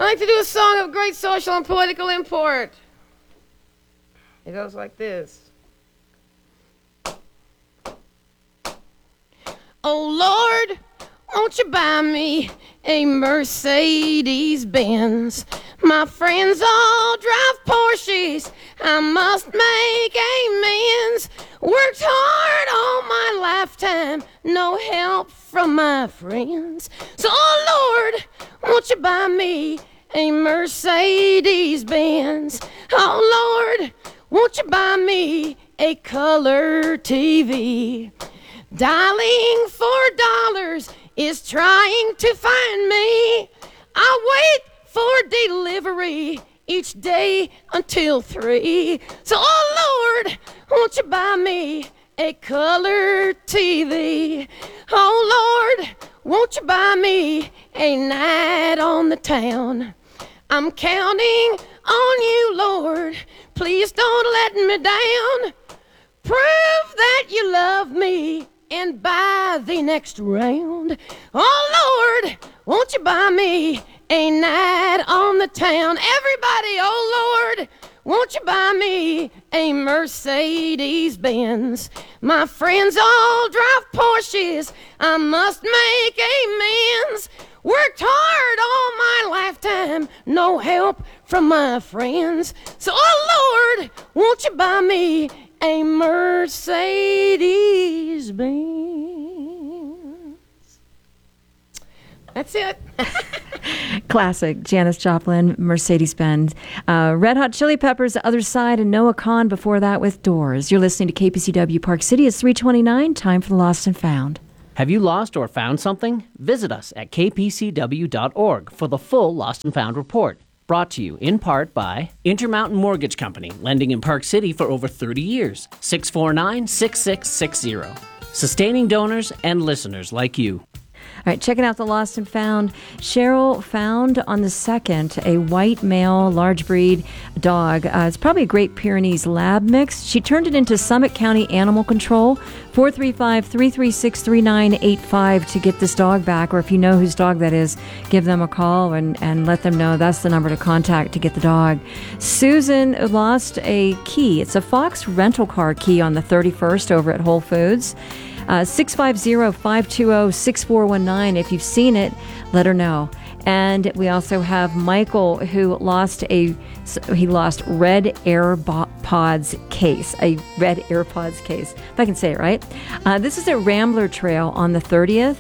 I like to do a song of great social and political import. It goes like this. Oh Lord, won't you buy me a Mercedes-Benz? My friends all drive Porsches, I must make amends. Worked hard all my lifetime, no help from my friends. So, oh Lord, won't you buy me a Mercedes-Benz? Oh Lord, won't you buy me a color TV? Dialing $4 is trying to find me. I wait for delivery each day until 3. So, oh Lord, won't you buy me a color TV? Oh Lord, won't you buy me a night on the town? I'm counting on you, Lord. Please don't let me down. Prove that you love me and buy the next round. Oh Lord, won't you buy me a night on the town? Everybody, oh Lord, won't you buy me a Mercedes-Benz? My friends all drive Porsches, I must make amends. Worked hard all my lifetime, no help from my friends. So, oh Lord, won't you buy me a Mercedes-Benz? That's it. Classic. Janis Joplin, Mercedes-Benz. Red Hot Chili Peppers, The Other Side, and Noah Kahan before that with Doors. You're listening to KPCW Park City. It's 3:29. Time for the Lost and Found. Have you lost or found something? Visit us at kpcw.org for the full Lost and Found report. Brought to you in part by Intermountain Mortgage Company, lending in Park City for over 30 years. 649-6660. Sustaining donors and listeners like you. All right, checking out the Lost and Found. Cheryl found on the 2nd a white male, large breed dog. It's probably a Great Pyrenees lab mix. She turned it into Summit County Animal Control. 435-336-3985 to get this dog back. Or if you know whose dog that is, give them a call and let them know that's the number to contact to get the dog. Susan lost a key. It's a Fox rental car key on the 31st over at Whole Foods. 650-520-6419. If you've seen it, let her know. And we also have Michael, who lost red AirPods case, a red AirPods case, if I can say it right. This is at Rambler Trail on the 30th,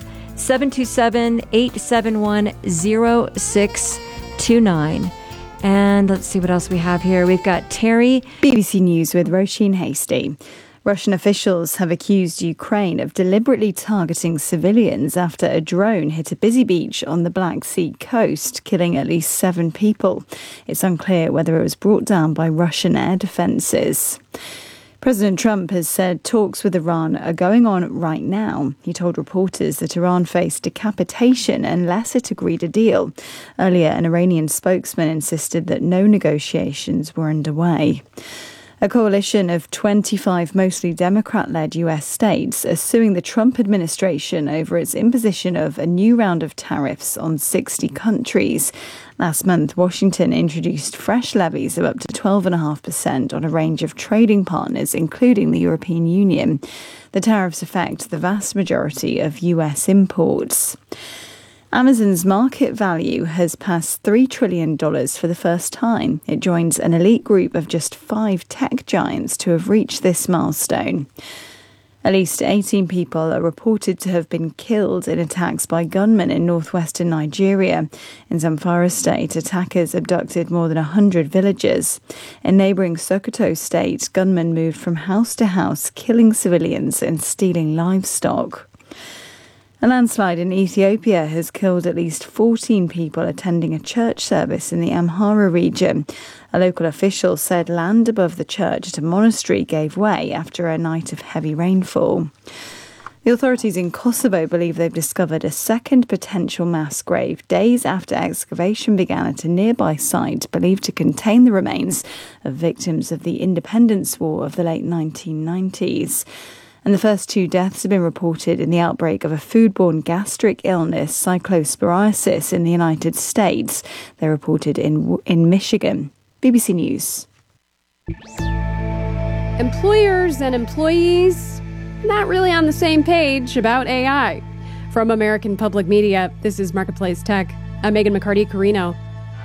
727-871-0629. And let's see what else we have here. We've got Terry. BBC News with Roisin Hasty. Russian officials have accused Ukraine of deliberately targeting civilians after a drone hit a busy beach on the Black Sea coast, killing at least 7 people. It's unclear whether it was brought down by Russian air defences. President Trump has said talks with Iran are going on right now. He told reporters that Iran faced decapitation unless it agreed a deal. Earlier, an Iranian spokesman insisted that no negotiations were underway. A coalition of 25 mostly Democrat-led U.S. states are suing the Trump administration over its imposition of a new round of tariffs on 60 countries. Last month, Washington introduced fresh levies of up to 12.5% on a range of trading partners, including the European Union. The tariffs affect the vast majority of U.S. imports. Amazon's market value has passed $3 trillion for the first time. It joins an elite group of just 5 tech giants to have reached this milestone. At least 18 people are reported to have been killed in attacks by gunmen in northwestern Nigeria. In Zamfara state, attackers abducted more than 100 villagers. In neighbouring Sokoto state, gunmen moved from house to house, killing civilians and stealing livestock. A landslide in Ethiopia has killed at least 14 people attending a church service in the Amhara region. A local official said land above the church at a monastery gave way after a night of heavy rainfall. The authorities in Kosovo believe they've discovered a second potential mass grave days after excavation began at a nearby site believed to contain the remains of victims of the independence war of the late 1990s. And the first 2 deaths have been reported in the outbreak of a foodborne gastric illness, cyclosporiasis, in the United States. They're reported in Michigan. BBC News. Employers and employees not really on the same page about AI. From American Public Media, this is Marketplace Tech. I'm Megan McCarty-Carino.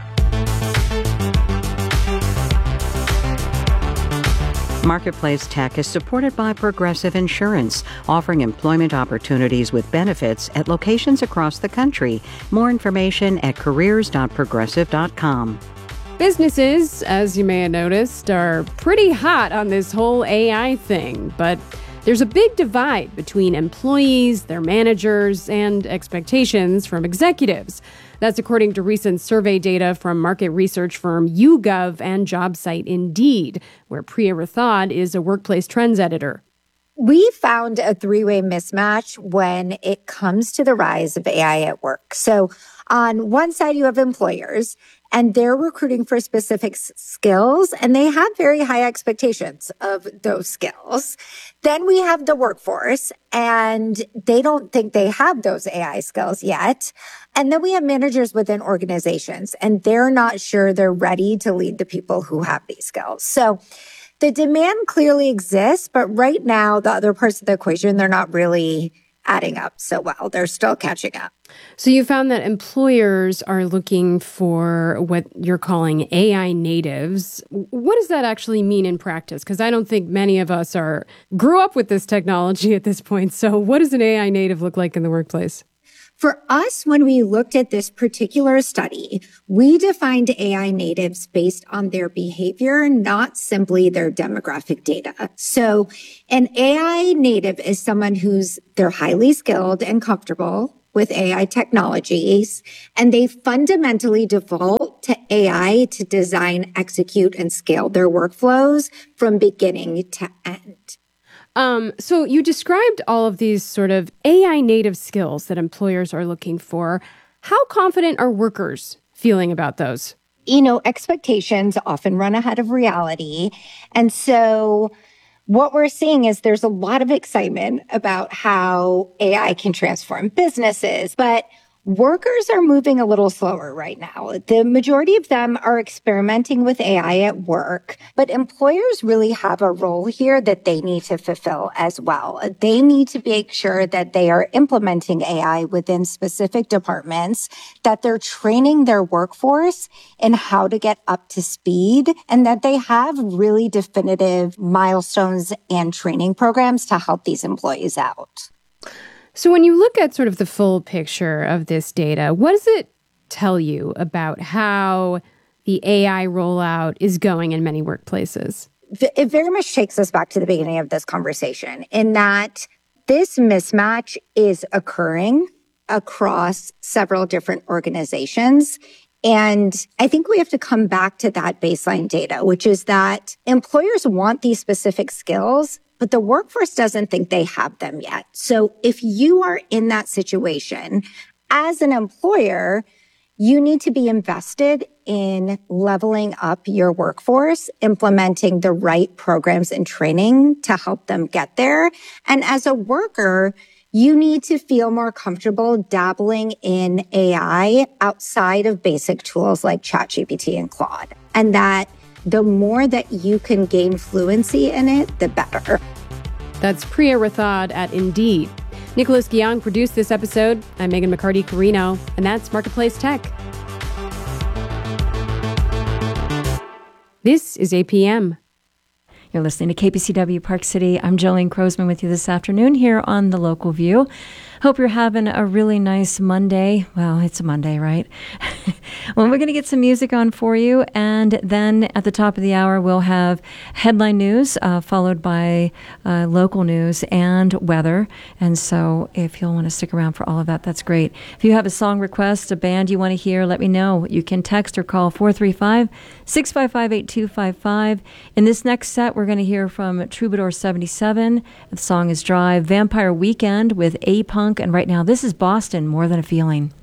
Marketplace Tech is supported by Progressive Insurance, offering employment opportunities with benefits at locations across the country. More information at careers.progressive.com. Businesses, as you may have noticed, are pretty hot on this whole AI thing, but there's a big divide between employees, their managers, and expectations from executives. That's according to recent survey data from market research firm YouGov and job site Indeed, where Priya Rathod is a workplace trends editor. We found a three-way mismatch when it comes to the rise of AI at work. So on one side, you have employers, and they're recruiting for specific skills, and they have very high expectations of those skills. Then we have the workforce, and they don't think they have those AI skills yet. And then we have managers within organizations, and they're not sure they're ready to lead the people who have these skills. So the demand clearly exists, but right now, the other parts of the equation, they're not really adding up so well. They're still catching up. So you found that employers are looking for what you're calling AI natives. What does that actually mean in practice? Because I don't think many of us grew up with this technology at this point. So what does an AI native look like in the workplace? For us, when we looked at this particular study, we defined AI natives based on their behavior, not simply their demographic data. So an AI native is someone they're highly skilled and comfortable with AI technologies, and they fundamentally default to AI to design, execute, and scale their workflows from beginning to end. So you described all of these sort of AI native skills that employers are looking for. How confident are workers feeling about those? Expectations often run ahead of reality. And so what we're seeing is there's a lot of excitement about how AI can transform businesses, but workers are moving a little slower right now. The majority of them are experimenting with AI at work, but employers really have a role here that they need to fulfill as well. They need to make sure that they are implementing AI within specific departments, that they're training their workforce in how to get up to speed, and that they have really definitive milestones and training programs to help these employees out. So when you look at sort of the full picture of this data, what does it tell you about how the AI rollout is going in many workplaces? It very much takes us back to the beginning of this conversation in that this mismatch is occurring across several different organizations. And I think we have to come back to that baseline data, which is that employers want these specific skills, but the workforce doesn't think they have them yet. So if you are in that situation, as an employer, you need to be invested in leveling up your workforce, implementing the right programs and training to help them get there. And as a worker, you need to feel more comfortable dabbling in AI outside of basic tools like ChatGPT and Claude. And that the more that you can gain fluency in it, the better. That's Priya Rathod at Indeed. Nicholas Guillaume produced this episode. I'm Megan McCarty-Carino, and that's Marketplace Tech. This is APM. You're listening to KPCW Park City. I'm Jolene Crosman with you this afternoon here on The Local View. Hope you're having a really nice Monday. Well, it's a Monday, right? Well, we're going to get some music on for you. And then at the top of the hour, we'll have headline news, followed by local news and weather. And so if you'll want to stick around for all of that, that's great. If you have a song request, a band you want to hear, let me know. You can text or call 435-655-8255. In this next set, we're going to hear from Troubadour 77. The song is Drive, Vampire Weekend with A-Punk. And right now, this is Boston, More Than a Feeling.